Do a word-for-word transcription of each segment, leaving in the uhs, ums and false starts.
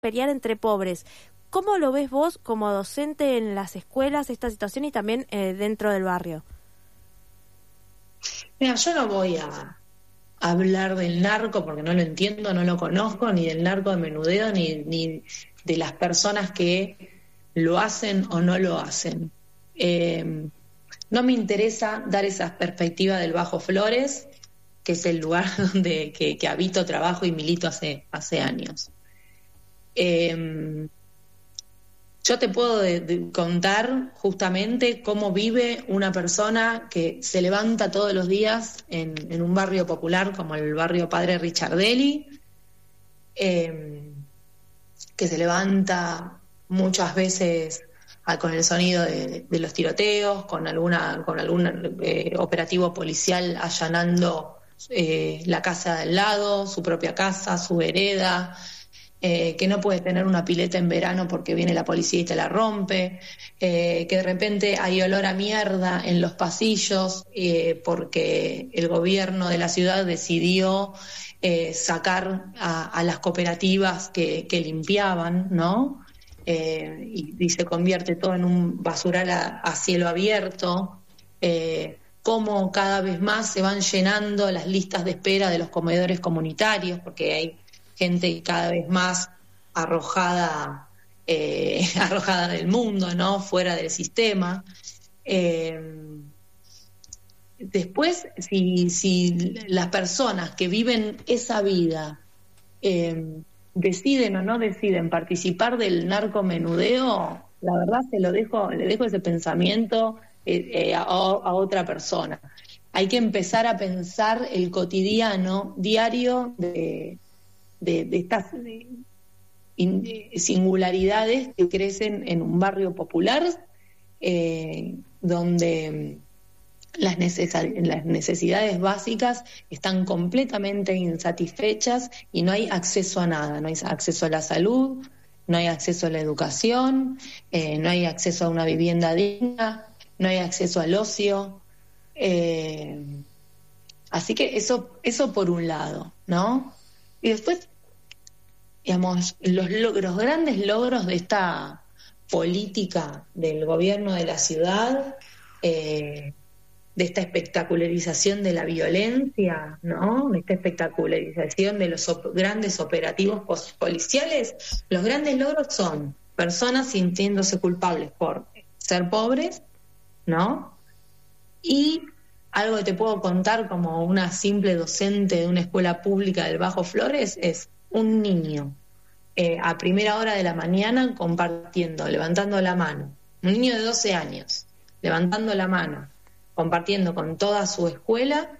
pelear entre pobres. ¿Cómo lo ves vos como docente en las escuelas esta situación y también eh, dentro del barrio? Mira, yo no voy a hablar del narco porque no lo entiendo, no lo conozco, ni del narco de menudeo, ni, ni de las personas que lo hacen o no lo hacen. Eh, no me interesa dar esa perspectiva del Bajo Flores, que es el lugar donde que, que habito, trabajo y milito hace, hace años. Eh, yo te puedo de, de contar justamente cómo vive una persona que se levanta todos los días en, en un barrio popular como el barrio Padre Richardelli, eh, que se levanta muchas veces a, con el sonido de, de los tiroteos, con alguna con algún eh, operativo policial allanando eh, la casa del lado, su propia casa, su vereda, eh, que no puede tener una pileta en verano porque viene la policía y te la rompe, eh, que de repente hay olor a mierda en los pasillos eh, porque el gobierno de la ciudad decidió eh, sacar a, a las cooperativas que, que limpiaban, ¿no? Eh, y, y se convierte todo en un basural a, a cielo abierto, eh, cómo cada vez más se van llenando las listas de espera de los comedores comunitarios, porque hay gente cada vez más arrojada, eh, arrojada del mundo, ¿no? Fuera del sistema. Eh, después, si, si las personas que viven esa vida eh, deciden o no deciden participar del narcomenudeo, la verdad se lo dejo, le dejo ese pensamiento eh, eh, a, a otra persona. Hay que empezar a pensar el cotidiano diario de, de, de estas de, in, de singularidades que crecen en un barrio popular eh, donde Las, neces- las necesidades básicas están completamente insatisfechas y no hay acceso a nada, no hay acceso a la salud, no hay acceso a la educación, eh, no hay acceso a una vivienda digna, no hay acceso al ocio. Eh, así que eso, eso por un lado, ¿no? Y después, digamos, los, los grandes logros de esta política del gobierno de la ciudad, eh, de esta espectacularización de la violencia, ¿no? De esta espectacularización de los op- grandes operativos policiales, los grandes logros son personas sintiéndose culpables por ser pobres, ¿no? Y algo que te puedo contar como una simple docente de una escuela pública del Bajo Flores es un niño eh, a primera hora de la mañana compartiendo, levantando la mano, un niño de doce años, levantando la mano, compartiendo con toda su escuela,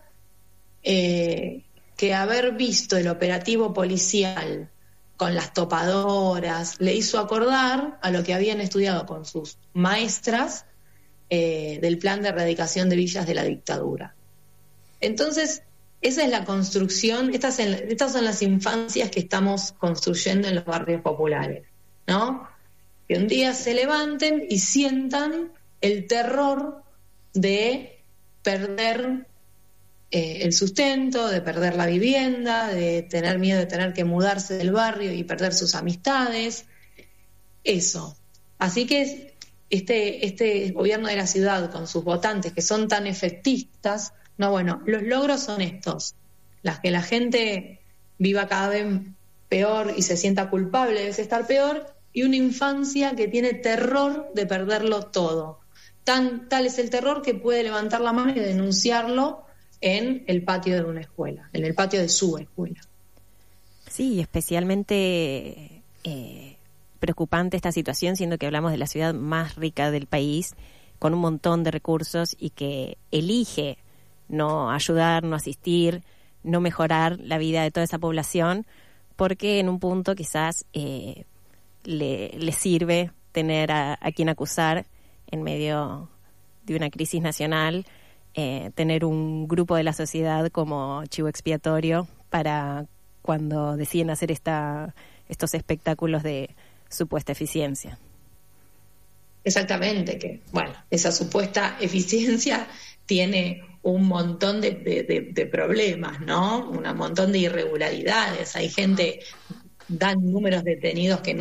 eh, que haber visto el operativo policial con las topadoras le hizo acordar a lo que habían estudiado con sus maestras eh, del plan de erradicación de villas de la dictadura. Entonces, esa es la construcción, estas, estas son las infancias que estamos construyendo en los barrios populares, ¿no? Que un día se levanten y sientan el terror de perder eh, el sustento, de perder la vivienda, de tener miedo de tener que mudarse del barrio y perder sus amistades, eso. Así que este, este gobierno de la ciudad con sus votantes que son tan efectistas, no, bueno, los logros son estos, las que la gente viva cada vez peor y se sienta culpable de estar peor, y una infancia que tiene terror de perderlo todo. Tan, tal es el terror que puede levantar la mano y denunciarlo en el patio de una escuela, en el patio de su escuela. Sí, especialmente eh, preocupante esta situación, siendo que hablamos de la ciudad más rica del país, con un montón de recursos y que elige no ayudar, no asistir, no mejorar la vida de toda esa población, porque en un punto quizás eh, le, le sirve tener a, a quien acusar en medio de una crisis nacional, eh, tener un grupo de la sociedad como chivo expiatorio para cuando deciden hacer esta, estos espectáculos de supuesta eficiencia. Exactamente, que bueno, esa supuesta eficiencia tiene un montón de, de, de, de problemas, ¿no? Un montón de irregularidades. Hay gente dan números detenidos que